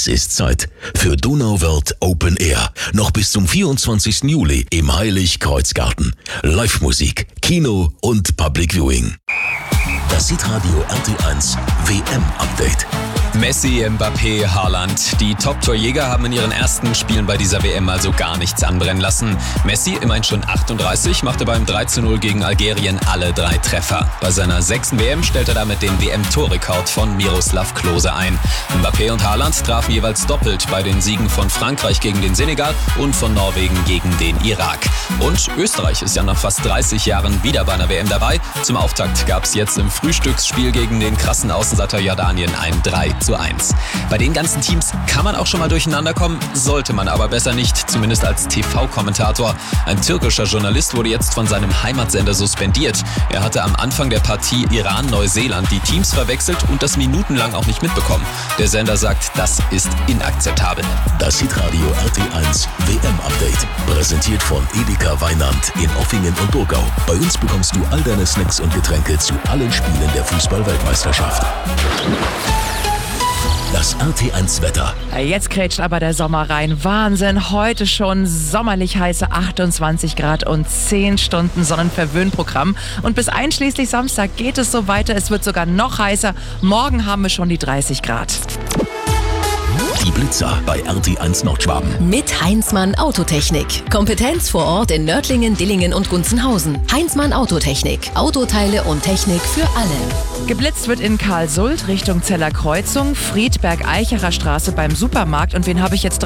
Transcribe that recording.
Es ist Zeit für Donauwörth Open Air. Noch bis zum 24. Juli im Heilig-Kreuz-Garten. Live-Musik, Kino und Public Viewing. Das Hitradio RT1 WM-Update. Messi, Mbappé, Haaland. Die Top-Torjäger haben in ihren ersten Spielen bei dieser WM also gar nichts anbrennen lassen. Messi, immerhin schon 38, machte beim 3:0 gegen Algerien alle 3 Treffer. Bei seiner 6. WM stellt er damit den WM-Torrekord von Miroslav Klose ein. Mbappé und Haaland trafen jeweils doppelt bei den Siegen von Frankreich gegen den Senegal und von Norwegen gegen den Irak. Und Österreich ist ja nach fast 30 Jahren wieder bei einer WM dabei. Zum Auftakt gab es jetzt im Frühstücksspiel gegen den krassen Außenseiter Jordanien ein 3:1. Bei den ganzen Teams kann man auch schon mal durcheinander kommen, sollte man aber besser nicht, zumindest als TV-Kommentator. Ein türkischer Journalist wurde jetzt von seinem Heimatsender suspendiert. Er hatte am Anfang der Partie Iran-Neuseeland die Teams verwechselt und das minutenlang auch nicht mitbekommen. Der Sender sagt, das ist inakzeptabel. Das Hitradio RT1 WM-Update. Präsentiert von Edeka Weinand in Offingen und Burgau. Bei uns bekommst du all deine Snacks und Getränke zu allen Spielen der Fußball-Weltmeisterschaft. Das RT1 Wetter. Jetzt grätscht aber der Sommer rein. Wahnsinn, heute schon sommerlich heiße 28 Grad und 10 Stunden Sonnenverwöhnprogramm. Und bis einschließlich Samstag geht es so weiter. Es wird sogar noch heißer. Morgen haben wir schon die 30 Grad. Die Blitzer bei RT1 Nordschwaben. Mit Heinzmann Autotechnik. Kompetenz vor Ort in Nördlingen, Dillingen und Gunzenhausen. Heinzmann Autotechnik. Autoteile und Technik für alle. Geblitzt wird in Karlsult Richtung Zeller Kreuzung, Friedberg-Eicherer Straße beim Supermarkt. Und wen habe ich jetzt